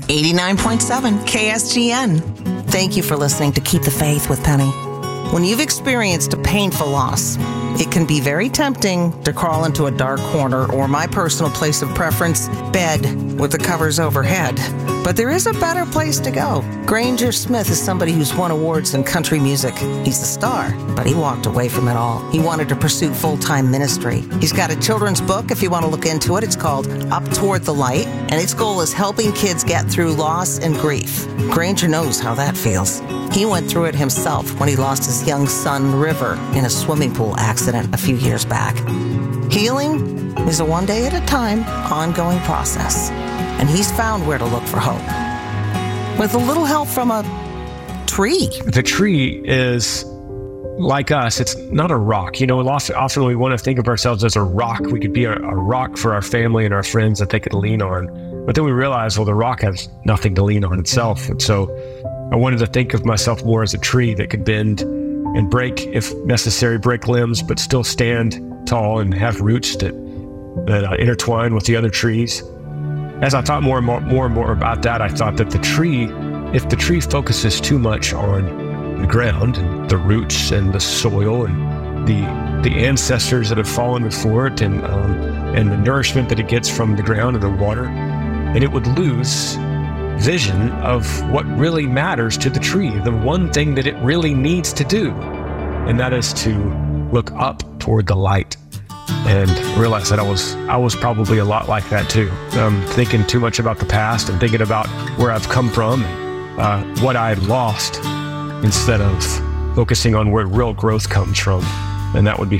89.7 KSGN. Thank you for listening to Keep the Faith with Penny. When you've experienced a painful loss, it can be very tempting to crawl into a dark corner, or my personal place of preference, bed with the covers overhead. But there is a better place to go. Granger Smith is somebody who's won awards in country music. He's a star, but he walked away from it all. He wanted to pursue full-time ministry. He's got a children's book, if you want to look into it. It's called Up Toward the Light, and its goal is helping kids get through loss and grief. Granger knows how that feels. He went through it himself when he lost his young son, River, in a swimming pool accident a few years back. Healing is a one day at a time, ongoing process. And he's found where to look for hope. With a little help from a tree. The tree is like us. It's not a rock. You know, often we want to think of ourselves as a rock. We could be a rock for our family and our friends that they could lean on. But then we realize, well, the rock has nothing to lean on itself. And so I wanted to think of myself more as a tree that could bend and break, if necessary, break limbs, but still stand tall and have roots that intertwine with the other trees. As I thought more and more about that, I thought that if the tree focuses too much on the ground and the roots and the soil and the ancestors that have fallen before it and the nourishment that it gets from the ground and the water, and it would lose vision of what really matters to the tree, the one thing that it really needs to do, and that is to look up toward the light. And realized that I was probably a lot like that too, thinking too much about the past and thinking about where I've come from and what I had lost, instead of focusing on where real growth comes from, and that would be